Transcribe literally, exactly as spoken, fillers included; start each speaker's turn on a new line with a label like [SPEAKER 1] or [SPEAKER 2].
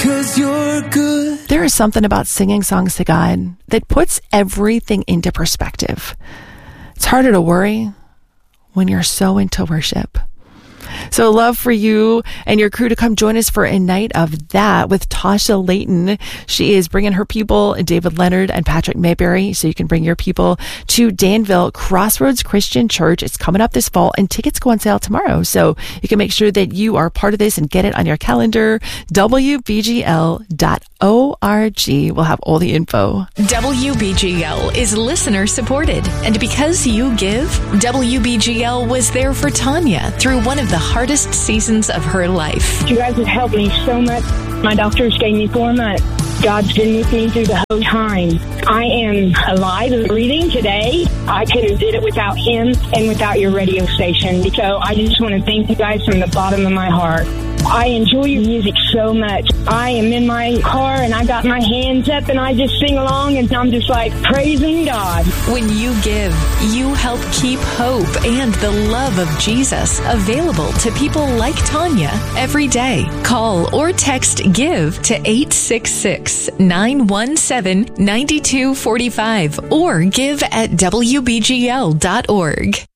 [SPEAKER 1] 'cause you're good.
[SPEAKER 2] There is something about singing songs to God that puts everything into perspective. It's harder to worry when you're so into worship. So love for you and your crew to come join us for a night of that with Tasha Layton. She is bringing her people, David Leonard and Patrick Mayberry. So you can bring your people to Danville Crossroads Christian Church. It's coming up this fall and tickets go on sale tomorrow. So you can make sure that you are part of this and get it on your calendar. W B G L dot org will have all the info.
[SPEAKER 3] W B G L is listener supported. And because you give, W B G L was there for Tanya through one of the hardest seasons of her life.
[SPEAKER 4] You guys have helped me so much. My doctors gave me four months. God's been with me through the whole time. I am alive and breathing today. I couldn't do it without him and without your radio station. So I just want to thank you guys from the bottom of my heart. I enjoy your music so much. I am in my car and I got my hands up and I just sing along and I'm just like praising God.
[SPEAKER 3] When you give, you help keep hope and the love of Jesus available to people like Tanya every day. Call or text GIVE to eight six six, nine one seven, nine two four five or give at W B G L dot org.